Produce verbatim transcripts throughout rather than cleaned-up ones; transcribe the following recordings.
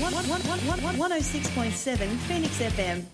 one oh six point seven Phoenix F M.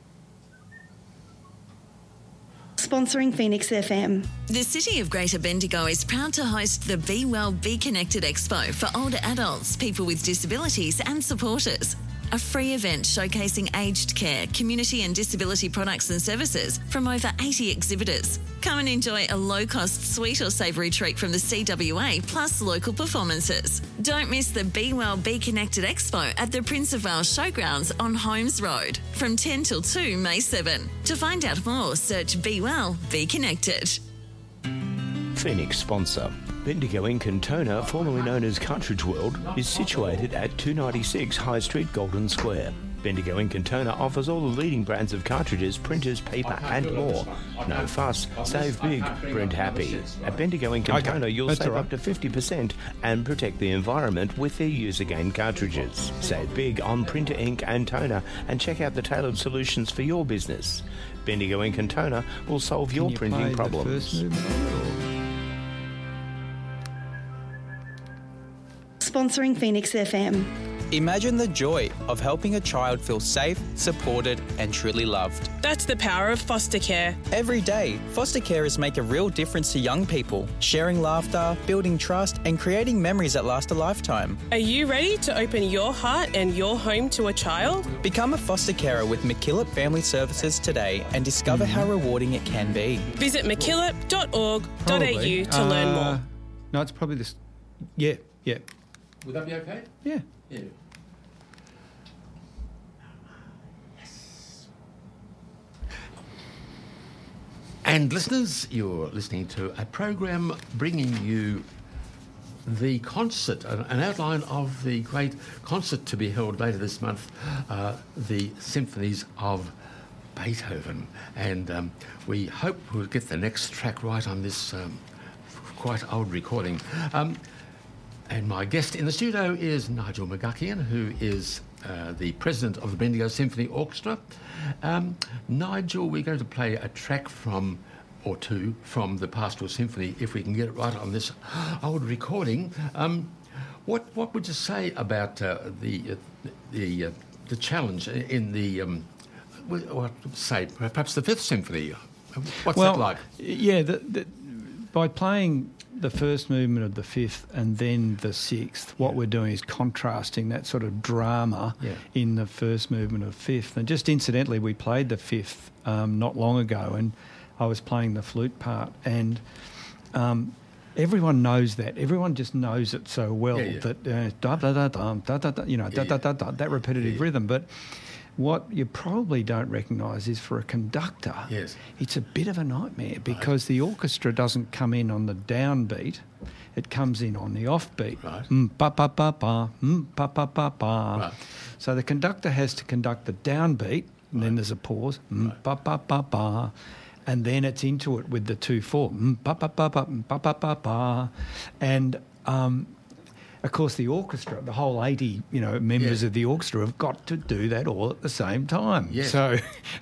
Sponsoring Phoenix F M. The City of Greater Bendigo is proud to host the Be Well, Be Connected Expo for older adults, people with disabilities and supporters. A free event showcasing aged care, community and disability products and services from over eighty exhibitors. Come and enjoy a low-cost sweet or savoury treat from the C W A plus local performances. Don't miss the Be Well, Be Connected Expo at the Prince of Wales Showgrounds on Holmes Road from ten till two May seventh. To find out more, search Be Well, Be Connected. Phoenix sponsor. Bendigo Ink and Toner, formerly known as Cartridge World, is situated at two ninety-six High Street, Golden Square. Bendigo Ink and Toner offers all the leading brands of cartridges, printers, paper and more. No fuss, save big, print happy. At Bendigo Ink and Okay, Toner you'll that's save all right. up to fifty percent and protect the environment with their use-again cartridges. Save big on printer ink and toner and check out the tailored solutions for your business. Bendigo Ink and Toner will solve your Can you play printing the problems. first movement of it, or- Sponsoring Phoenix F M. Imagine the joy of helping a child feel safe, supported and truly loved. That's the power of foster care. Every day, foster carers make a real difference to young people, sharing laughter, building trust and creating memories that last a lifetime. Are you ready to open your heart and your home to a child? Become a foster carer with McKillop Family Services today and discover how rewarding it can be. Visit mckillop dot org dot a u Probably. to learn Uh, more. No, it's probably this. Yeah, yeah, Would that be okay? yeah. Yeah. And listeners, you're listening to a program bringing you the concert, an an outline of the great concert to be held later this month, uh, the Symphonies of Beethoven. And um, we hope we'll get the next track right on this um, quite old recording. Um, and my guest in the studio is Nigel McGuckian, who is uh, the president of the Bendigo Symphony Orchestra. Um, Nigel, we're going to play a track from, or two, from the Pastoral Symphony, if we can get it right on this old recording. Um, what what would you say about uh, the uh, the uh, the challenge in the um, what say perhaps the Fifth Symphony? What's well, that like? Yeah, the, the, by playing the first movement of the fifth and then the sixth, what we're doing is contrasting that sort of drama Yeah. in the first movement of fifth. And just incidentally, we played the fifth um, not long ago, and I was playing the flute part, and um, everyone knows that. Everyone just knows it so well Yeah, yeah. that uh, da da da da da da da, you know, da Yeah, da yeah. da da, that repetitive Yeah, yeah. rhythm, but. What you probably don't recognise is for a conductor, Yes. it's a bit of a nightmare because the orchestra doesn't come in on the downbeat, it comes in on the offbeat. Right. Mm, ba ba ba ba, mm, ba ba ba ba. Right. So the conductor has to conduct the downbeat, and then there's a pause, mm, ba ba ba ba, and then it's into it with the two four, mm, ba ba ba ba, mm, ba ba ba ba, and um, of course, the orchestra, the whole eighty, you know, members Yeah. of the orchestra have got to do that all at the same time. Yes. So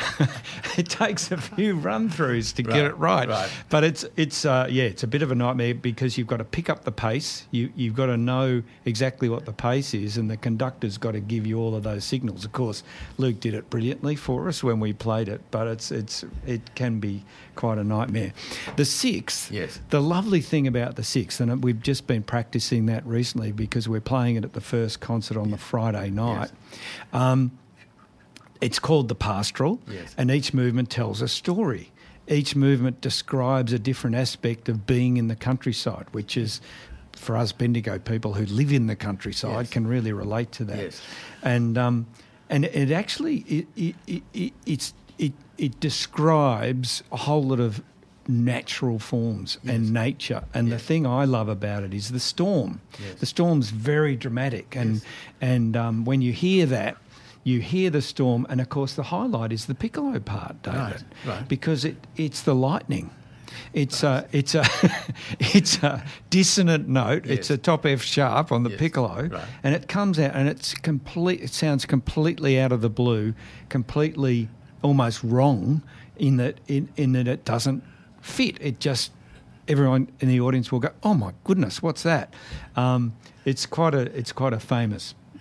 it takes a few run-throughs to Right, get it right. right. But it's it's uh, yeah, it's a bit of a nightmare because you've got to pick up the pace. You you've got to know exactly what the pace is, and the conductor's got to give you all of those signals. Of course, Luke did it brilliantly for us when we played it, but it's it's it can be quite a nightmare. The sixth, Yes. the lovely thing about the sixth, and we've just been practicing that recently because we're playing it at the first concert on the Friday night. Um, it's called the Pastoral, Yes. and each movement tells a story. Each movement describes a different aspect of being in the countryside, which is, for us Bendigo people who live in the countryside, Yes. can really relate to that. Yes. And um, and it actually it it, it, it it's it it describes a whole lot of natural forms and nature. And the Yes. thing I love about it is the storm. Yes. The storm's very dramatic, and Yes. and um, when you hear that, you hear the storm, and of course the highlight is the piccolo part, David, Right, right. because it it's the lightning. It's a it's a it's a dissonant note. It's Yes. a top F sharp on the Yes, piccolo, right. and it comes out, and it's complete. It sounds completely out of the blue, completely almost wrong, in that in, in that it doesn't fit. It just everyone in the audience will go, "Oh my goodness, what's that?" Um, it's quite a it's quite a famous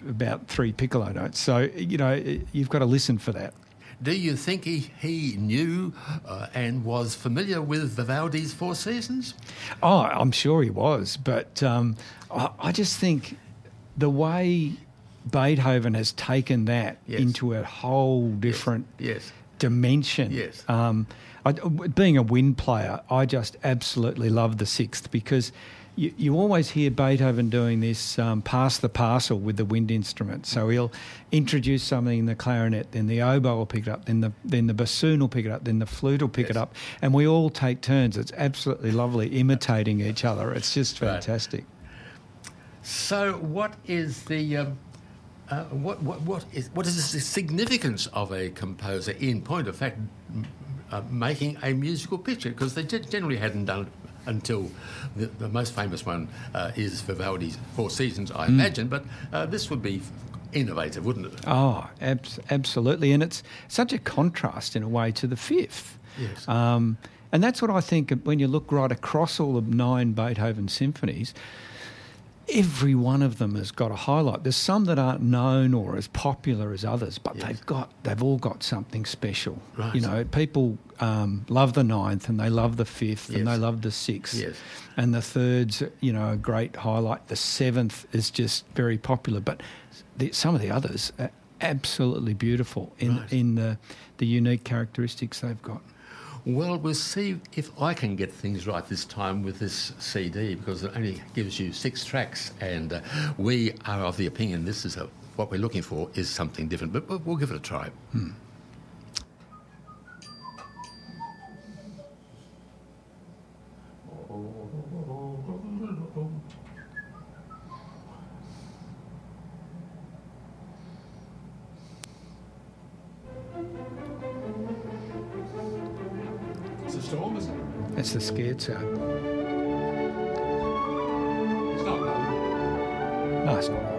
about three piccolo notes. So, you know, you've got to listen for that. Do you think he, he knew uh, and was familiar with Vivaldi's Four Seasons? Oh, I'm sure he was. But um, I, I just think the way Beethoven has taken that yes. into a whole different yes. Yes. dimension. Yes. Um, I, being a wind player, I just absolutely love the sixth because you, you always hear Beethoven doing this um, pass the parcel with the wind instrument. So he'll introduce something in the clarinet, then the oboe will pick it up, then the then the bassoon will pick it up, then the flute will pick yes. it up, and we all take turns. It's absolutely lovely imitating each other. It's just fantastic. Right. So what is the... Um, Uh, what what what is what is the significance of a composer in point of fact m- uh, making a musical picture? Because they ge- generally hadn't done it until the, the most famous one uh, is Vivaldi's Four Seasons, I Mm. imagine. But uh, this would be innovative, wouldn't it? Oh, ab- absolutely, and it's such a contrast in a way to the fifth. Yes. Um, and that's what I think when you look right across all the nine Beethoven symphonies. Every one of them has got a highlight. There's some that aren't known or as popular as others, but yes. they've got they've all got something special. Right. You know, people um, love the ninth and they love the fifth yes. and they love the sixth. Yes. And the third's, you know, a great highlight. The seventh is just very popular, but the, some of the others are absolutely beautiful in right. in the the unique characteristics they've got. Well, we'll see if I can get things right this time with this C D because it only gives you six tracks, and uh, we are of the opinion this is a, what we're looking for is something different, but, but we'll give it a try. Hmm. It's a storm, isn't it? That's the scherzo. It's not. No, it's not.